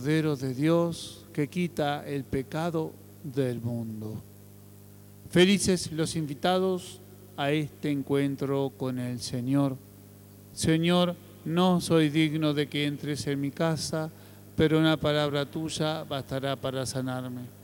Cordero de Dios que quita el pecado del mundo. Felices los invitados a este encuentro con el Señor. Señor, no soy digno de que entres en mi casa, pero una palabra tuya bastará para sanarme.